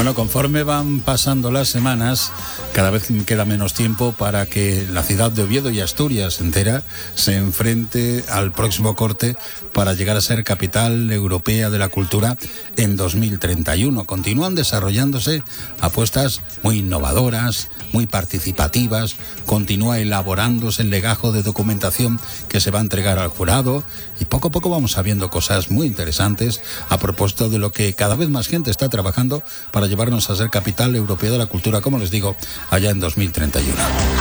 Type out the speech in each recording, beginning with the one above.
Bueno, conforme van pasando las semanas, cada vez queda menos tiempo para que la ciudad de Oviedo y Asturias entera se enfrente al próximo corte para llegar a ser capital europea de la cultura en 2031. Continúan desarrollándose apuestas muy innovadoras, muy participativas, continúa elaborándose el legajo de documentación que se va a entregar al jurado y poco a poco vamos sabiendo cosas muy interesantes a propósito de lo que cada vez más gente está trabajando para llevarnos a ser capital europea de la cultura, como les digo, allá en 2031.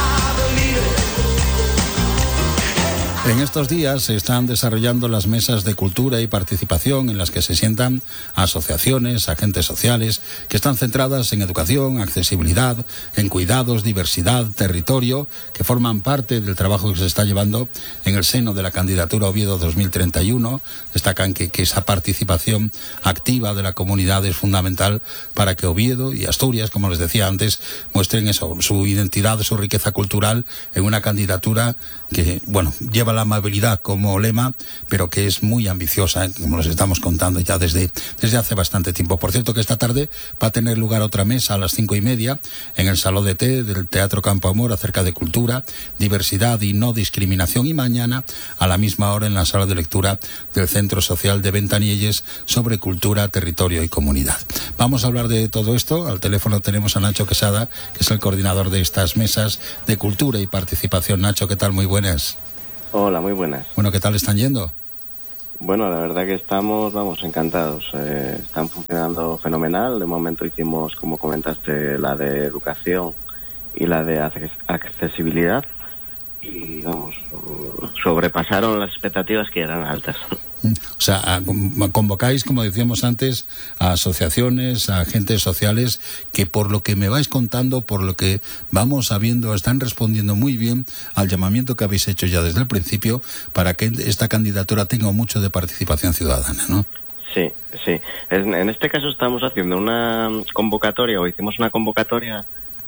En estos días se están desarrollando las mesas de cultura y participación en las que se sientan asociaciones, agentes sociales, que están centradas en educación, accesibilidad, en cuidados, diversidad, territorio, que forman parte del trabajo que se está llevando en el seno de la candidatura Oviedo 2031. Destacan que esa participación activa de la comunidad es fundamental para que Oviedo y Asturias, como les decía antes, muestren eso, su identidad, su riqueza cultural en una candidatura que, bueno, lleva la amabilidad como lema, pero que es muy ambiciosa, como les estamos contando ya desde hace bastante tiempo. Por cierto, que esta tarde va a tener lugar otra mesa a las 5:30 en el Salón de Té del Teatro Campo Amor acerca de cultura, diversidad y no discriminación, y mañana a la misma hora en la sala de lectura del Centro Social de Ventanielles sobre cultura, territorio y comunidad. Vamos a hablar de todo esto. Al teléfono tenemos a Nacho Quesada, que es el coordinador de estas mesas de cultura y participación. Nacho, ¿qué tal? Muy buenas. Hola, muy buenas. Bueno, ¿qué tal están yendo? Bueno, la verdad que estamos, encantados. Están funcionando fenomenal. De momento hicimos, como comentaste, la de educación y la de accesibilidad. Y, sobrepasaron las expectativas, que eran altas. O sea, convocáis, como decíamos antes, a asociaciones, a agentes sociales que, por lo que me vais contando, por lo que vamos sabiendo, están respondiendo muy bien al llamamiento que habéis hecho ya desde el principio para que esta candidatura tenga mucho de participación ciudadana, ¿no? Sí, sí. En este caso estamos haciendo una convocatoria, o hicimos una convocatoria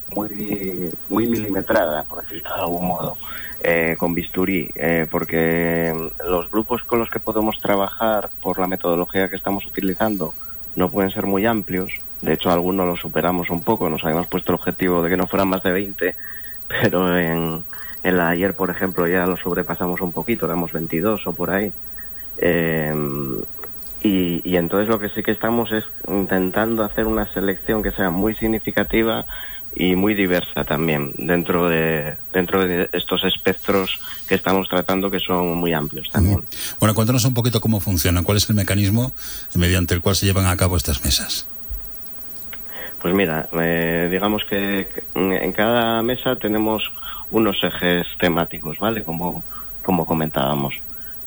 muy milimetrada, por decirlo de algún modo, con bisturí, porque los grupos con los que podemos trabajar por la metodología que estamos utilizando no pueden ser muy amplios. De hecho, algunos los superamos un poco. Nos habíamos puesto el objetivo de que no fueran más de 20, pero en la ayer, por ejemplo, ya lo sobrepasamos un poquito, éramos 22 o por ahí. Y entonces lo que sí que estamos es intentando hacer una selección que sea muy significativa y muy diversa también dentro de estos espectros que estamos tratando, que son muy amplios también. Bueno, cuéntanos un poquito cómo funciona, cuál es el mecanismo mediante el cual se llevan a cabo estas mesas. Pues mira, digamos que en cada mesa tenemos unos ejes temáticos, ¿vale? Como comentábamos.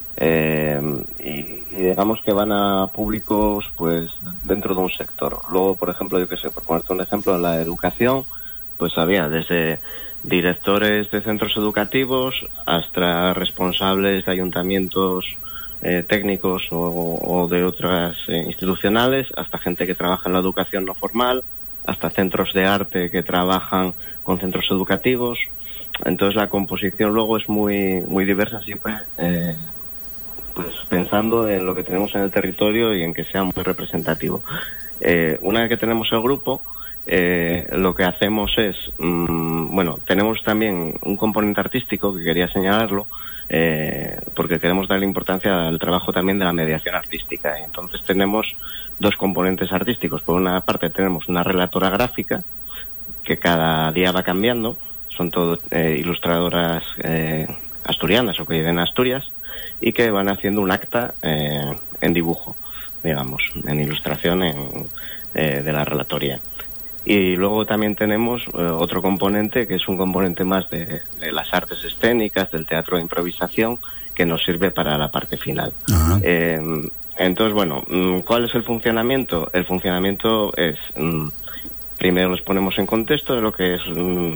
Y digamos que van a públicos pues dentro de un sector. Luego, por ejemplo, yo que sé, por ponerte un ejemplo, en la educación, pues había desde directores de centros educativos hasta responsables de ayuntamientos técnicos o de otras institucionales, hasta gente que trabaja en la educación no formal, hasta centros de arte que trabajan con centros educativos. Entonces la composición luego es muy diversa siempre, pues pensando en lo que tenemos en el territorio y en que sea muy representativo. Una vez que tenemos el grupo, lo que hacemos es, tenemos también un componente artístico que quería señalarlo, porque queremos darle importancia al trabajo también de la mediación artística. Y entonces tenemos dos componentes artísticos. Por una parte tenemos una relatora gráfica, que cada día va cambiando, son todo ilustradoras asturianas o que viven en Asturias, y que van haciendo un acta en dibujo, digamos, en ilustración de la relatoría. Y luego también tenemos otro componente, que es un componente más de las artes escénicas, del teatro de improvisación, que nos sirve para la parte final. Entonces, bueno, ¿cuál es el funcionamiento? El funcionamiento es, primero los ponemos en contexto de lo que es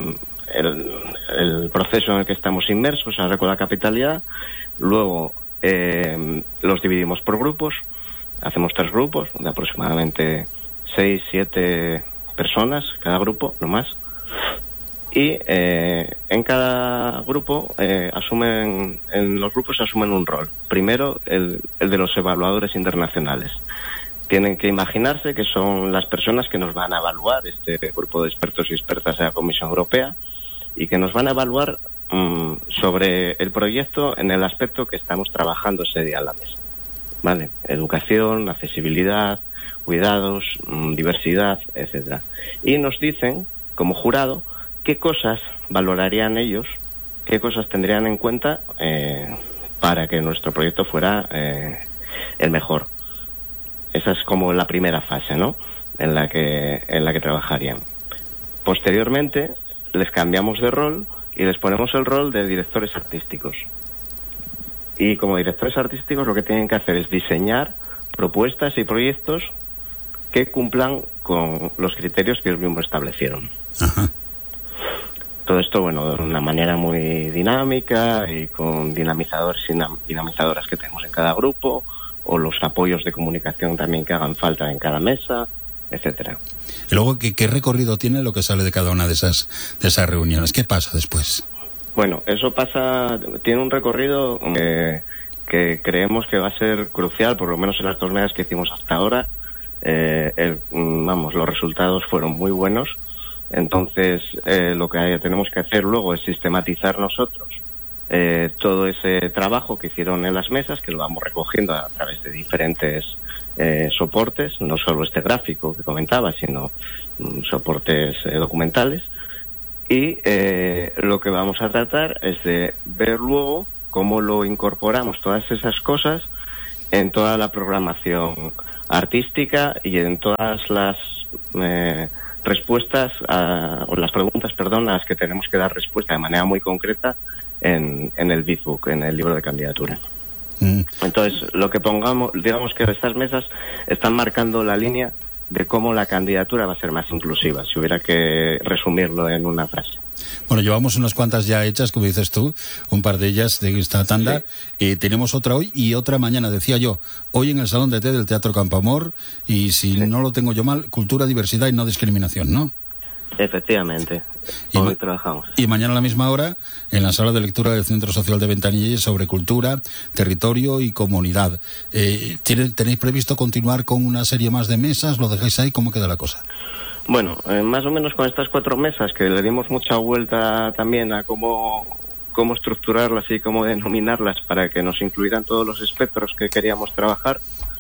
el proceso en el que estamos inmersos, ahora con la capitalidad. Luego los dividimos por grupos, hacemos 3 grupos de aproximadamente 6-7 personas cada grupo, no más. Y en cada grupo los grupos asumen un rol. Primero el de los evaluadores internacionales, tienen que imaginarse que son las personas que nos van a evaluar, este grupo de expertos y expertas de la Comisión Europea, y que nos van a evaluar sobre el proyecto en el aspecto que estamos trabajando ese día en la mesa. ¿Vale? Educación, accesibilidad, cuidados, diversidad, etcétera. Y nos dicen, como jurado, qué cosas valorarían ellos, qué cosas tendrían en cuenta para que nuestro proyecto fuera el mejor. Esa es como la primera fase, ¿no? En la que trabajarían. Posteriormente, les cambiamos de rol y les ponemos el rol de directores artísticos. Y como directores artísticos lo que tienen que hacer es diseñar propuestas y proyectos que cumplan con los criterios que ellos mismos establecieron. Ajá. Todo esto, bueno, de una manera muy dinámica y con dinamizadores y dinamizadoras que tenemos en cada grupo, o los apoyos de comunicación también que hagan falta en cada mesa, etcétera. Y luego, ¿qué recorrido tiene lo que sale de cada una de esas reuniones? ¿Qué pasa después? Bueno, eso tiene un recorrido que creemos que va a ser crucial, por lo menos en las 2 mesas que hicimos hasta ahora. Los resultados fueron muy buenos. Entonces, lo que tenemos que hacer luego es sistematizar nosotros todo ese trabajo que hicieron en las mesas, que lo vamos recogiendo a través de diferentes soportes, no solo este gráfico que comentaba, sino soportes documentales. Y lo que vamos a tratar es de ver luego cómo lo incorporamos todas esas cosas en toda la programación artística y en todas las respuestas o las preguntas, a las que tenemos que dar respuesta de manera muy concreta en el Big Book, en el libro de candidatura. Entonces, lo que pongamos, digamos que estas mesas están marcando la línea de cómo la candidatura va a ser más inclusiva, si hubiera que resumirlo en una frase. Bueno, llevamos unas cuantas ya hechas, como dices tú, un par de ellas de esta tanda. Sí. Tenemos otra hoy y otra mañana, decía yo, hoy en el Salón de Té del Teatro Campoamor, y si no lo tengo yo mal, cultura, diversidad y no discriminación, ¿no? Efectivamente, hoy trabajamos. Y mañana a la misma hora, en la sala de lectura del Centro Social de Ventanilles, sobre cultura, territorio y comunidad. ¿Tenéis previsto continuar con una serie más de mesas? ¿Lo dejáis ahí? ¿Cómo queda la cosa? Bueno, más o menos con estas 4 mesas, que le dimos mucha vuelta también a cómo estructurarlas y cómo denominarlas para que nos incluyeran todos los espectros que queríamos trabajar,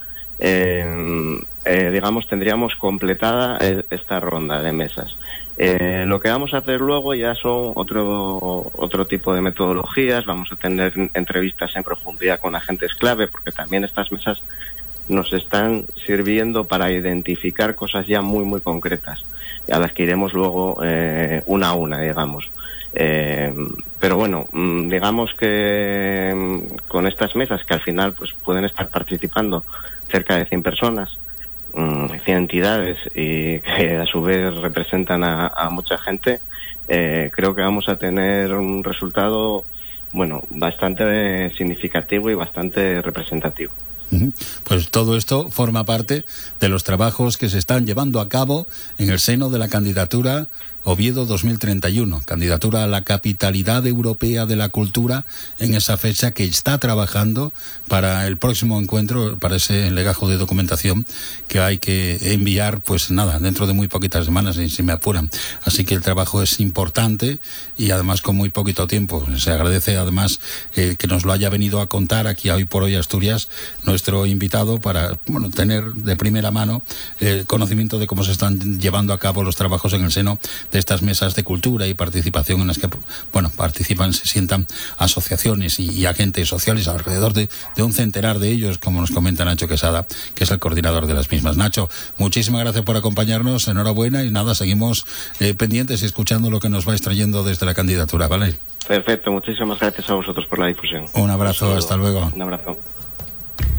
digamos, tendríamos completada esta ronda de mesas. Lo que vamos a hacer luego ya son otro tipo de metodologías. Vamos a tener entrevistas en profundidad con agentes clave, porque también estas mesas nos están sirviendo para identificar cosas ya muy, muy concretas, a las que iremos luego una a una, digamos. Pero bueno, digamos que con estas mesas, que al final pues pueden estar participando cerca de 100 personas, 100 entidades, y que a su vez representan a mucha gente, creo que vamos a tener un resultado, bueno, bastante significativo y bastante representativo. Pues todo esto forma parte de los trabajos que se están llevando a cabo en el seno de la candidatura Oviedo 2031, candidatura a la capitalidad europea de la cultura, en esa fecha que está trabajando para el próximo encuentro, para ese legajo de documentación que hay que enviar, pues nada, dentro de muy poquitas semanas, si me apuran. Así que el trabajo es importante y además con muy poquito tiempo. Se agradece además que nos lo haya venido a contar aquí a Hoy por Hoy Asturias nuestro invitado, para tener de primera mano conocimiento de cómo se están llevando a cabo los trabajos en el seno de estas mesas de cultura y participación, en las que participan, se sientan asociaciones y agentes sociales, alrededor de un centenar de ellos, como nos comenta Nacho Quesada, que es el coordinador de las mismas. Nacho, muchísimas gracias por acompañarnos, enhorabuena, y nada, seguimos pendientes y escuchando lo que nos vais trayendo desde la candidatura, ¿vale? Perfecto, muchísimas gracias a vosotros por la difusión. Un abrazo, hasta luego. Un abrazo.